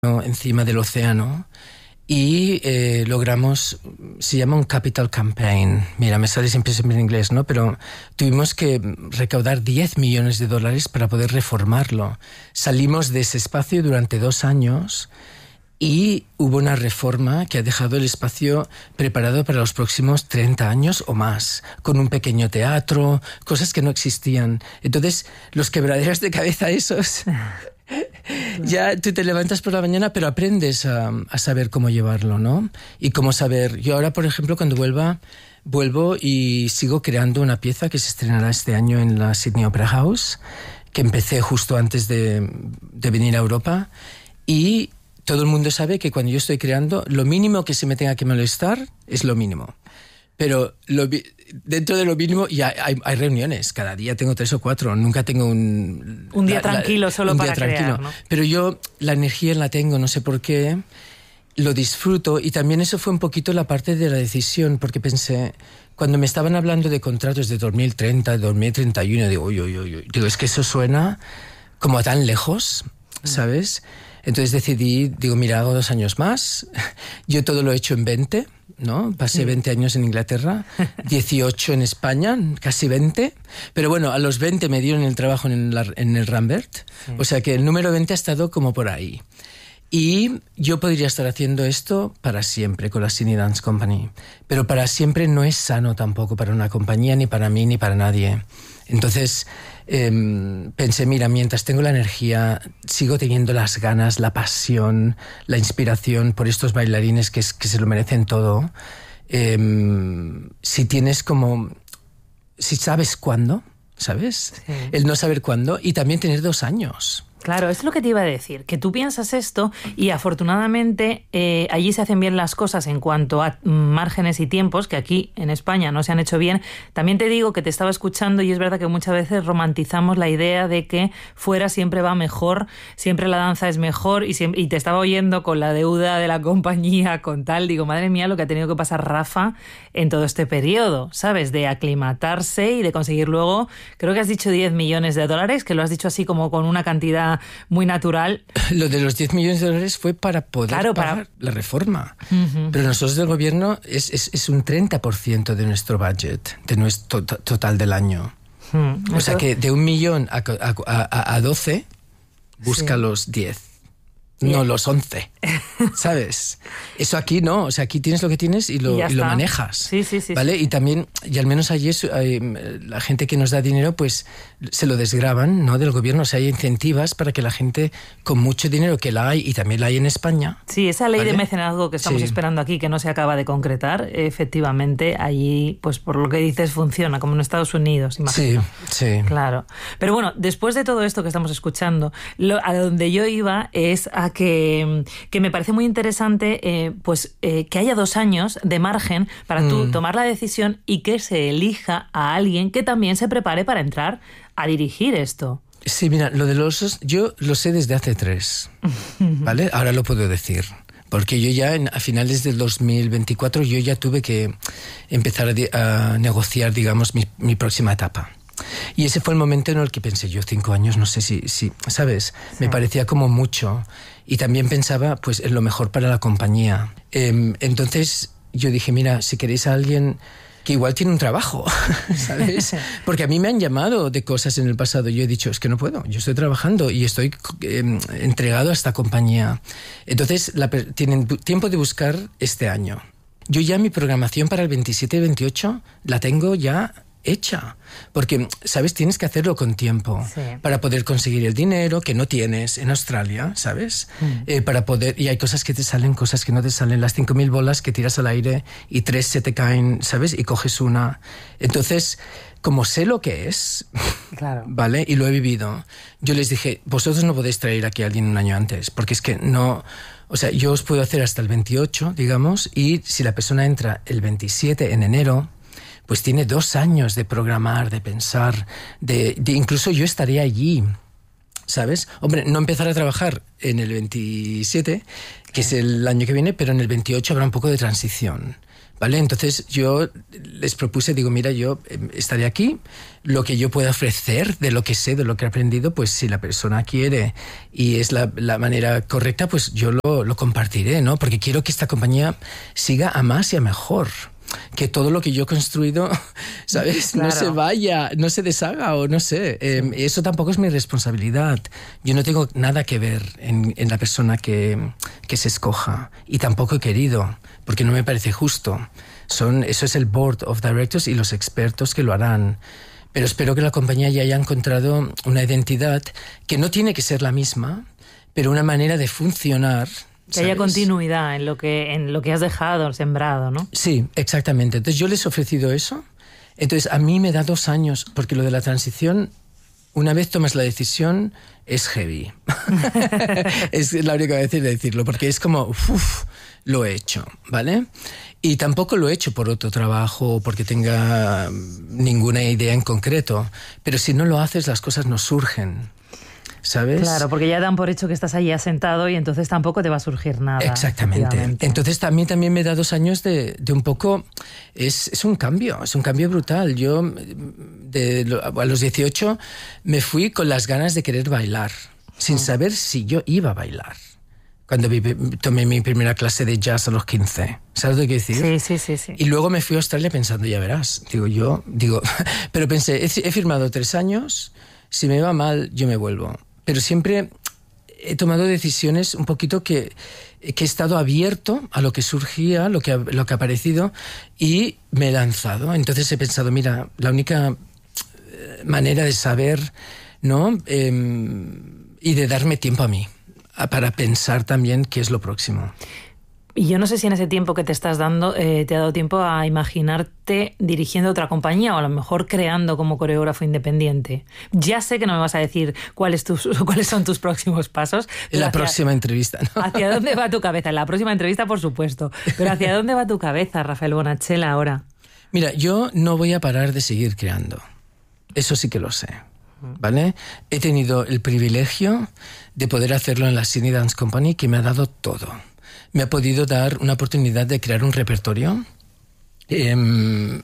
encima del océano y logramos, se llama un capital campaign. Mira, me sale siempre en inglés, ¿no? Pero tuvimos que recaudar $10 millones para poder reformarlo. Salimos de ese espacio durante 2 años y hubo una reforma que ha dejado el espacio preparado para los próximos 30 años o más, con un pequeño teatro, cosas que no existían. Entonces, los quebraderos de cabeza esos... Ya tú te levantas por la mañana, pero aprendes a saber cómo llevarlo, ¿no? Y cómo saber... Yo ahora, por ejemplo, cuando vuelvo y sigo creando una pieza que se estrenará este año en la Sydney Opera House, que empecé justo antes de venir a Europa. Y todo el mundo sabe que cuando yo estoy creando, lo mínimo que se me tenga que molestar es lo mínimo. Pero dentro de lo mínimo ya hay reuniones. Cada día tengo 3 o 4. Nunca tengo un día tranquilo solo para crear, ¿no? Pero yo la energía la tengo, no sé por qué. Lo disfruto y también eso fue un poquito la parte de la decisión, porque pensé, cuando me estaban hablando de contratos de 2030, 2031, digo, es que eso suena como a tan lejos, ¿sabes? Entonces digo, mira, hago 2 años más. Yo todo lo he hecho en 20, ¿no? Pasé 20 años en Inglaterra, 18 en España, casi 20. Pero bueno, a los 20 me dieron el trabajo en el Rambert. Sí. O sea que el número 20 ha estado como por ahí. Y yo podría estar haciendo esto para siempre con la Sydney Dance Company. Pero para siempre no es sano tampoco para una compañía, ni para mí, ni para nadie. Entonces pensé, mira, mientras tengo la energía, sigo teniendo las ganas, la pasión, la inspiración por estos bailarines que se lo merecen todo. Si sabes cuándo, ¿sabes? Sí. El no saber cuándo y también tener 2 años. Claro, es lo que te iba a decir, que tú piensas esto y afortunadamente allí se hacen bien las cosas en cuanto a márgenes y tiempos, que aquí en España no se han hecho bien. También te digo que te estaba escuchando y es verdad que muchas veces romantizamos la idea de que fuera siempre va mejor, siempre la danza es mejor y te estaba oyendo con la deuda de la compañía, con tal, digo, madre mía, lo que ha tenido que pasar Rafa en todo este periodo, ¿sabes? De aclimatarse y de conseguir luego, creo que has dicho $10 millones, que lo has dicho así como con una cantidad muy natural. Lo de los $10 millones fue para poder pagar la reforma. Uh-huh. Pero nosotros del gobierno es un 30% de nuestro budget, de nuestro total del año. Uh-huh. O sea que de 1 millón a 12, busca los 10. No, los 11, ¿sabes? Eso aquí no, o sea, aquí tienes lo que tienes y lo manejas, sí, ¿vale? Sí. Y también, y al menos allí la gente que nos da dinero, pues se lo desgravan, ¿no? Del gobierno, o sea, hay incentivas para que la gente con mucho dinero, que la hay y también la hay en España. Sí, esa ley de mecenazgo que estamos esperando aquí, que no se acaba de concretar, efectivamente, allí, pues por lo que dices, funciona, como en Estados Unidos, imagino. Sí. Claro. Pero bueno, después de todo esto que estamos escuchando, a donde yo iba es a que me parece muy interesante que haya 2 años de margen para tú tomar la decisión y que se elija a alguien que también se prepare para entrar a dirigir esto. Sí, mira, lo de los osos, yo lo sé desde hace 3, ¿vale? Ahora lo puedo decir. Porque yo ya a finales del 2024 yo ya tuve que empezar a negociar, digamos, mi próxima etapa. Y ese fue el momento en el que pensé, yo 5 años, no sé si ¿sabes? Sí. Me parecía como mucho. Y también pensaba, pues, en lo mejor para la compañía. Entonces yo dije, mira, si queréis a alguien que igual tiene un trabajo, ¿sabes? Porque a mí me han llamado de cosas en el pasado. Yo he dicho, es que no puedo, yo estoy trabajando y estoy entregado a esta compañía. Entonces tienen tiempo de buscar este año. Yo ya mi programación para el 27 y 28 la tengo ya hecha, porque, ¿sabes? Tienes que hacerlo con tiempo para poder conseguir el dinero que no tienes en Australia, ¿sabes? Para poder, y hay cosas que te salen, cosas que no te salen, las 5.000 bolas que tiras al aire y 3 se te caen, ¿sabes? Y coges una. Entonces, como sé lo que es, claro, ¿vale? Y lo he vivido, yo les dije, vosotros no podéis traer aquí a alguien un año antes, porque es que no... O sea, yo os puedo hacer hasta el 28, digamos, y si la persona entra el 27 en enero, pues tiene 2 años de programar, de pensar, de incluso yo estaría allí, ¿sabes? Hombre, no empezar a trabajar en el 27, que es el año que viene, pero en el 28 habrá un poco de transición, ¿vale? Entonces yo les propuse, digo, mira, yo estaré aquí, lo que yo pueda ofrecer de lo que sé, de lo que he aprendido, pues si la persona quiere y es la manera correcta, pues yo lo compartiré, ¿no? Porque quiero que esta compañía siga a más y a mejor. Que todo lo que yo he construido, ¿sabes? Claro. No se vaya, no se deshaga o no sé. Eso tampoco es mi responsabilidad. Yo no tengo nada que ver en la persona que se escoja. Y tampoco he querido, porque no me parece justo. Eso es el Board of Directors y los expertos que lo harán. Pero espero que la compañía ya haya encontrado una identidad que no tiene que ser la misma, pero una manera de funcionar. Que haya continuidad en lo que has dejado, sembrado, ¿no? Sí, exactamente. Entonces yo les he ofrecido eso. Entonces a mí me da 2 años, porque lo de la transición, una vez tomas la decisión, es heavy. Es la única vez de decirlo, porque es como, lo he hecho, ¿vale? Y tampoco lo he hecho por otro trabajo, porque tenga ninguna idea en concreto. Pero si no lo haces, las cosas no surgen. ¿Sabes? Claro, porque ya dan por hecho que estás ahí asentado y entonces tampoco te va a surgir nada. Exactamente. Entonces también me da 2 años de un poco... Es un cambio brutal. Yo a los 18 me fui con las ganas de querer bailar, sin saber si yo iba a bailar. Cuando tomé mi primera clase de jazz a los 15. ¿Sabes lo que quiero decir? Sí. Y luego me fui a Australia pensando, ya verás. Pero pensé, he firmado 3 años, si me va mal, yo me vuelvo. Pero siempre he tomado decisiones un poquito que he estado abierto a lo que surgía, lo que ha aparecido, y me he lanzado. Entonces he pensado, mira, la única manera de saber, ¿no? Y de darme tiempo a mí, para pensar también qué es lo próximo. Y yo no sé si en ese tiempo que te estás dando te ha dado tiempo a imaginarte dirigiendo otra compañía o a lo mejor creando como coreógrafo independiente. Ya sé que no me vas a decir cuáles son tus próximos pasos. En la próxima entrevista, ¿no? ¿Hacia dónde va tu cabeza? En la próxima entrevista, por supuesto. Pero ¿hacia dónde va tu cabeza, Rafael Bonachela, ahora? Mira, yo no voy a parar de seguir creando. Eso sí que lo sé, ¿vale? He tenido el privilegio de poder hacerlo en la Sydney Dance Company, que me ha dado todo. Me ha podido dar una oportunidad de crear un repertorio, de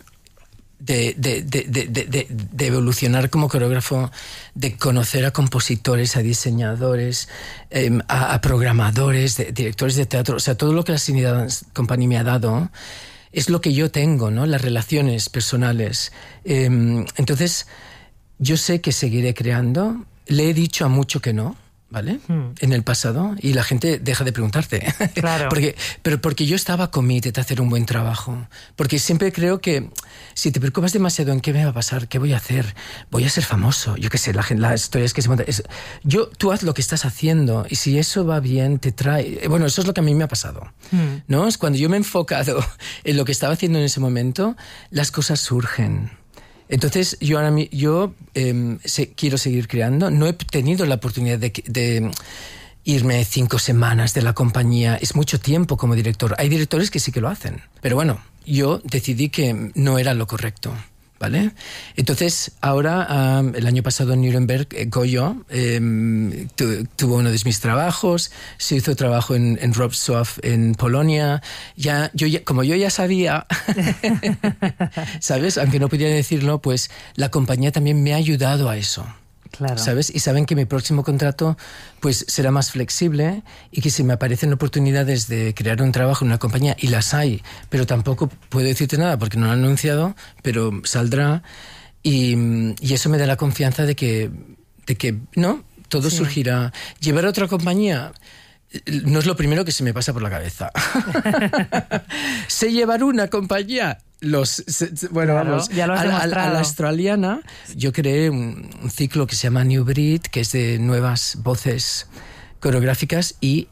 evolucionar como coreógrafo, de conocer a compositores, a diseñadores, a programadores, directores de teatro. O sea, todo lo que la Sydney Dance Company me ha dado es lo que yo tengo, ¿no? Las relaciones personales. Entonces, yo sé que seguiré creando. Le he dicho a mucho que no, ¿vale? En el pasado, y la gente deja de preguntarte. Claro. porque yo estaba committed a hacer un buen trabajo. Porque siempre creo que si te preocupas demasiado en qué me va a pasar, qué voy a hacer, voy a ser famoso, yo qué sé, las historias que se montan. Tú haz lo que estás haciendo, y si eso va bien, te trae... Bueno, eso es lo que a mí me ha pasado, ¿no? Es cuando yo me he enfocado en lo que estaba haciendo en ese momento, las cosas surgen. Entonces, yo quiero seguir creando. No he tenido la oportunidad de irme 5 semanas de la compañía. Es mucho tiempo como director. Hay directores que sí que lo hacen. Pero bueno, yo decidí que no era lo correcto, ¿vale? Entonces, ahora, el año pasado en Nuremberg, Goyo tuvo uno de mis trabajos, se hizo trabajo en Wrocław, en Polonia. Como yo ya sabía, ¿sabes? Aunque no podía decirlo, pues la compañía también me ha ayudado a eso. Claro. ¿Sabes? Y saben que mi próximo contrato pues será más flexible, y que si me aparecen oportunidades de crear un trabajo en una compañía, y las hay, pero tampoco puedo decirte nada porque no lo han anunciado, pero saldrá, y eso me da la confianza de que no, todo surgirá. Llevar a otra compañía no es lo primero que se me pasa por la cabeza. Sé llevar una compañía. Ya lo has demostrado. A la australiana, yo creé un ciclo que se llama New Breed, que es de nuevas voces coreográficas, y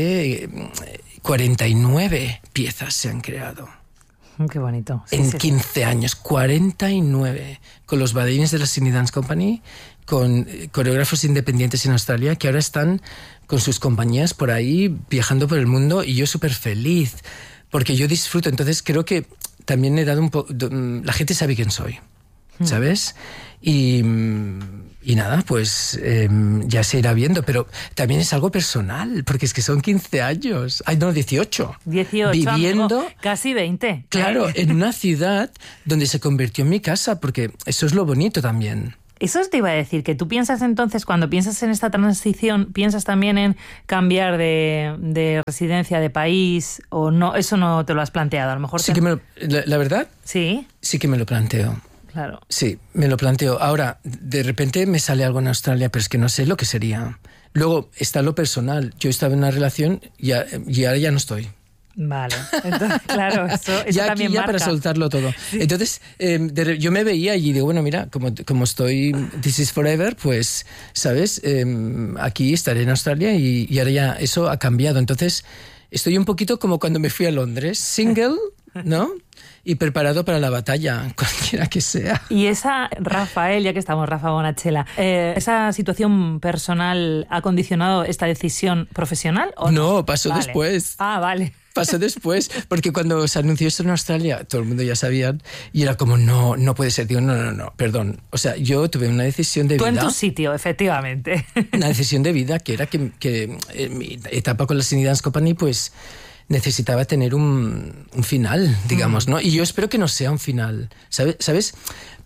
49 piezas se han creado. Qué bonito. Sí, en 15 años, 49, con los bailarines de la Sydney Dance Company, con coreógrafos independientes en Australia, que ahora están con sus compañías por ahí, viajando por el mundo, y yo súper feliz, porque yo disfruto. Entonces creo que también he dado un poco... La gente sabe quién soy. ¿sabes? Y nada, pues ya se irá viendo, pero también es algo personal, porque es que son 15 años, 18. 18, viviendo, amigo, casi 20. Claro, en una ciudad donde se convirtió en mi casa, porque eso es lo bonito también. Eso te iba a decir, que tú piensas entonces, cuando piensas en esta transición, ¿piensas también en cambiar de residencia, de país? ¿O no? Eso no te lo has planteado, a lo mejor... Sí que la verdad, sí que me lo planteo. Claro. Sí, me lo planteo. Ahora, de repente me sale algo en Australia, pero es que no sé lo que sería. Luego está lo personal. Yo estaba en una relación y ahora ya no estoy. Vale, entonces, claro, eso ya también aquí ya marca. para soltarlo todo. Sí. Entonces, yo me veía y digo, bueno, mira, como estoy This is Forever, pues, ¿sabes? Aquí estaré en Australia y ahora ya eso ha cambiado. Entonces, estoy un poquito como cuando me fui a Londres, single, ¿no? Y preparado para la batalla, cualquiera que sea. Y esa, Rafael, ya que estamos, Rafa Bonachela, ¿esa situación personal ha condicionado esta decisión profesional o no? No, pasó después. Ah, vale. Pasó después, porque cuando se anunció esto en Australia, todo el mundo ya sabía, y era como, no puede ser. Digo, no, perdón. O sea, yo tuve una decisión de vida. Tú en tu sitio, efectivamente. Una decisión de vida que era que en mi etapa con la Sydney Dance Company, pues necesitaba tener un final, digamos, ¿no? Y yo espero que no sea un final. ¿Sabes?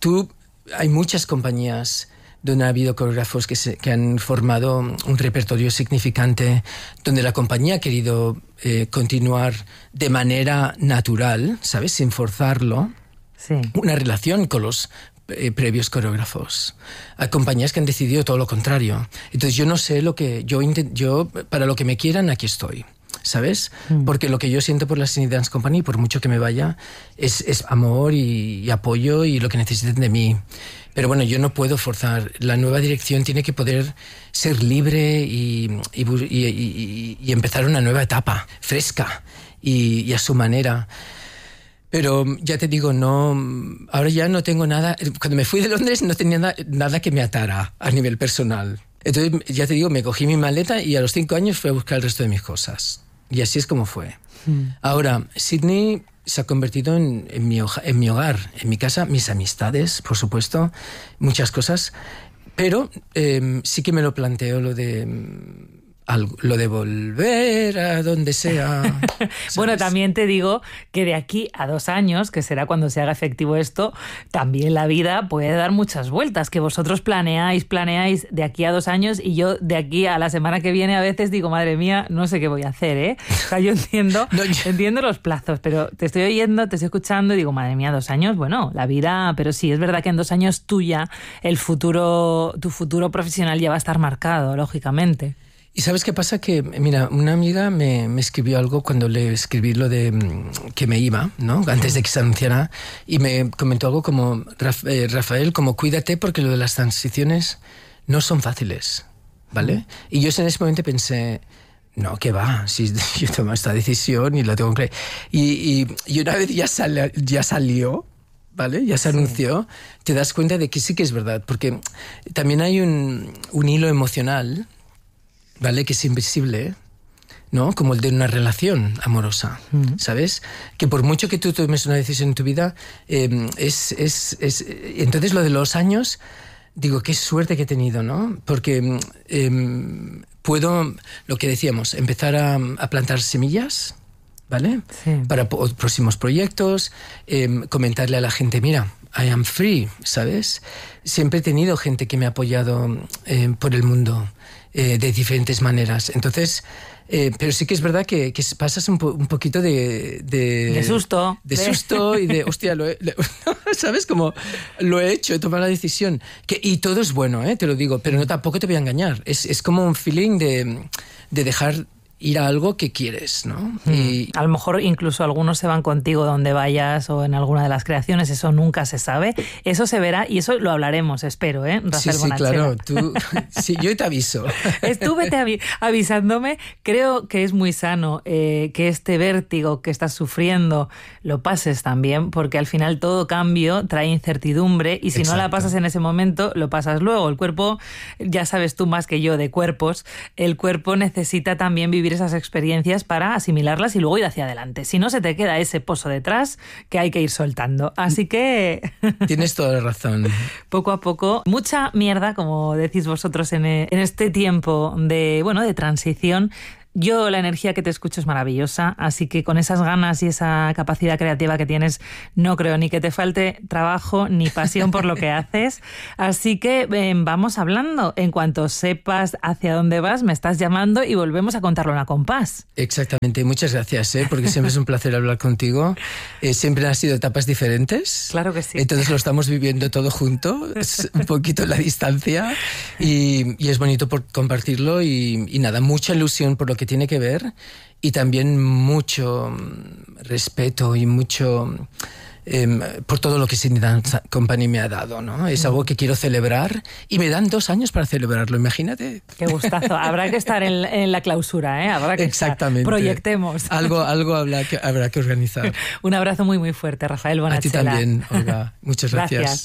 Hay muchas compañías donde ha habido coreógrafos que han formado un repertorio significante, donde la compañía ha querido continuar de manera natural, ¿sabes? Sin forzarlo, sí. Una relación con los previos coreógrafos. Hay compañías que han decidido todo lo contrario. Entonces yo no sé lo que... Yo para lo que me quieran, aquí estoy. ¿Sabes? Porque lo que yo siento por la Sydney Dance Company, por mucho que me vaya, es amor y apoyo y lo que necesiten de mí. Pero bueno, yo no puedo forzar. La nueva dirección tiene que poder ser libre y empezar una nueva etapa, fresca y a su manera. Pero ya te digo, ahora ya no tengo nada. Cuando me fui de Londres no tenía nada que me atara a nivel personal. Entonces, ya te digo, me cogí mi maleta y a los 5 años fui a buscar el resto de mis cosas. Y así es como fue. Ahora, Sydney se ha convertido en mi hogar, en mi casa, mis amistades, por supuesto, muchas cosas. Pero sí que me lo planteo lo de volver a donde sea. Bueno, también te digo que de aquí a 2 años, que será cuando se haga efectivo esto, también la vida puede dar muchas vueltas, que vosotros planeáis de aquí a 2 años y yo de aquí a la semana que viene a veces digo, madre mía, no sé qué voy a hacer, ¿eh? O sea, yo entiendo los plazos, pero te estoy oyendo, te estoy escuchando y digo, madre mía, 2 años, bueno, la vida, pero sí, es verdad que en 2 años tuya, tu futuro profesional ya va a estar marcado, lógicamente. ¿Y sabes qué pasa? Que, mira, una amiga me escribió algo cuando le escribí lo de que me iba, ¿no? Antes de que se anunciara, y me comentó algo como, Rafael, como cuídate porque lo de las transiciones no son fáciles, ¿vale? Y yo en ese momento pensé, no, ¿qué va? Si yo tomo esta decisión y la tengo que... Y una vez ya salió, ¿vale? Ya se anunció, te das cuenta de que sí que es verdad, porque también hay un hilo emocional, ¿vale? Que es invisible, ¿no? Como el de una relación amorosa, ¿sabes? Que por mucho que tú tomes una decisión en tu vida, entonces lo de los años, digo, qué suerte que he tenido, ¿no? Porque puedo, lo que decíamos, empezar a plantar semillas, ¿vale? Sí. Para próximos proyectos, comentarle a la gente, mira, I am free, ¿sabes? Siempre he tenido gente que me ha apoyado por el mundo, de diferentes maneras. Entonces, pero sí que es verdad que pasas un poquito de susto. De susto y de, hostia, ¿sabes? Como lo he hecho, he tomado la decisión. Y todo es bueno, te lo digo, pero no tampoco te voy a engañar. Es como un feeling de dejar ir a algo que quieres, ¿no? Y a lo mejor incluso algunos se van contigo donde vayas o en alguna de las creaciones, eso nunca se sabe. Eso se verá y eso lo hablaremos, espero, Rafael Bonachela. Claro. Sí, yo te aviso. Vete avisándome. Creo que es muy sano que este vértigo que estás sufriendo lo pases también, porque al final todo cambio trae incertidumbre y si no la pasas en ese momento, lo pasas luego. El cuerpo, ya sabes tú más que yo de cuerpos, el cuerpo necesita también vivir vivir esas experiencias para asimilarlas y luego ir hacia adelante. Si no, se te queda ese pozo detrás que hay que ir soltando. Así que... Tienes toda la razón. Poco a poco, mucha mierda, como decís vosotros en este tiempo de transición. Yo, la energía que te escucho es maravillosa, así que con esas ganas y esa capacidad creativa que tienes, no creo ni que te falte trabajo ni pasión por lo que haces. Así que vamos hablando. En cuanto sepas hacia dónde vas, me estás llamando y volvemos a contarlo en compás. Exactamente. Muchas gracias, porque siempre es un placer hablar contigo. Siempre han sido etapas diferentes. Claro que sí. Entonces lo estamos viviendo todo junto, es un poquito la distancia y es bonito por compartirlo y nada, mucha ilusión por lo que tiene que ver y también mucho respeto y mucho por todo lo que Sydney Dance Company me ha dado, ¿no? Es algo que quiero celebrar y me dan 2 años para celebrarlo, imagínate. Qué gustazo. Habrá que estar en la clausura, ¿eh? Habrá que Exactamente. Proyectemos. Algo habrá que organizar. Un abrazo muy, muy fuerte, Rafael Bonachela. A ti también, Olga. Muchas gracias.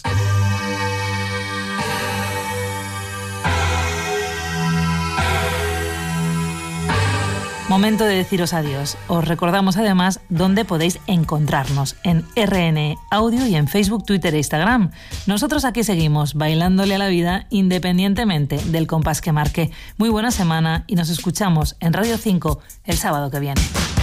Momento de deciros adiós. Os recordamos además dónde podéis encontrarnos, en RN Audio y en Facebook, Twitter e Instagram. Nosotros aquí seguimos bailándole a la vida independientemente del compás que marque. Muy buena semana y nos escuchamos en Radio 5 el sábado que viene.